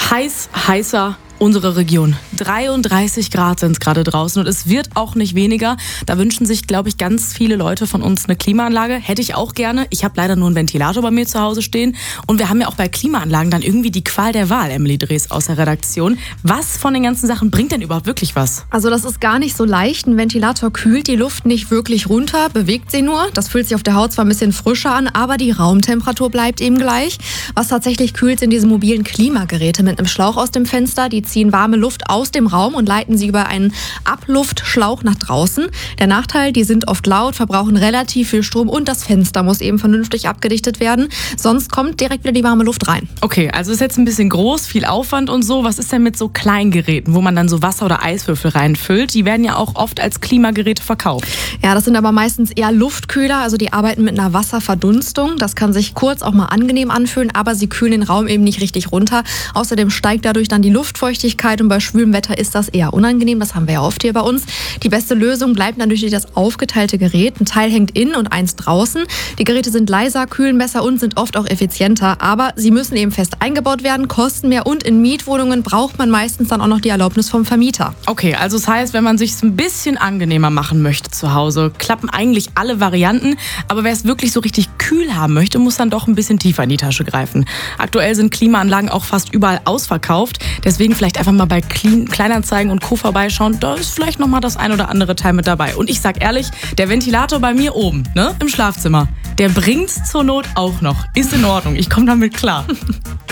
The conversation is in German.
heißer unsere Region. 33 Grad sind es gerade draußen und es wird auch nicht weniger. Da wünschen sich, glaube ich, ganz viele Leute von uns eine Klimaanlage. Hätte ich auch gerne. Ich habe leider nur einen Ventilator bei mir zu Hause stehen. Und wir haben ja auch bei Klimaanlagen dann irgendwie die Qual der Wahl, Emily Drees aus der Redaktion. Was von den ganzen Sachen bringt denn überhaupt wirklich was? Also das ist gar nicht so leicht. Ein Ventilator kühlt die Luft nicht wirklich runter, bewegt sie nur. Das fühlt sich auf der Haut zwar ein bisschen frischer an, aber die Raumtemperatur bleibt eben gleich. Was tatsächlich kühlt, sind diese mobilen Klimageräte mit einem Schlauch aus dem Fenster. Die ziehen warme Luft aus dem Raum und leiten sie über einen Abluftschlauch nach draußen. Der Nachteil, die sind oft laut, verbrauchen relativ viel Strom und das Fenster muss eben vernünftig abgedichtet werden. Sonst kommt direkt wieder die warme Luft rein. Okay, also ist jetzt ein bisschen groß, viel Aufwand und so. Was ist denn mit so Kleingeräten, wo man dann so Wasser- oder Eiswürfel reinfüllt? Die werden ja auch oft als Klimageräte verkauft. Ja, das sind aber meistens eher Luftkühler, also die arbeiten mit einer Wasserverdunstung. Das kann sich kurz auch mal angenehm anfühlen, aber sie kühlen den Raum eben nicht richtig runter. Außerdem steigt dadurch dann die Luftfeuchtigkeit und bei schwülem Wetter ist das eher unangenehm. Das haben wir ja oft hier bei uns. Die beste Lösung bleibt natürlich das aufgeteilte Gerät. Ein Teil hängt innen und eins draußen. Die Geräte sind leiser, kühlen besser und sind oft auch effizienter. Aber sie müssen eben fest eingebaut werden, kosten mehr und in Mietwohnungen braucht man meistens dann auch noch die Erlaubnis vom Vermieter. Okay, also das heißt, wenn man sich es ein bisschen angenehmer machen möchte zu Hause, klappen eigentlich alle Varianten. Aber wer es wirklich so richtig kühl haben möchte, muss dann doch ein bisschen tiefer in die Tasche greifen. Aktuell sind Klimaanlagen auch fast überall ausverkauft. Deswegen vielleicht einfach mal bei Kleinanzeigen und Co. vorbeischauen. Da ist vielleicht noch mal das ein oder andere Teil mit dabei. Und ich sag ehrlich, der Ventilator bei mir oben, im Schlafzimmer, der bringt's zur Not auch noch. Ist in Ordnung, ich komme damit klar.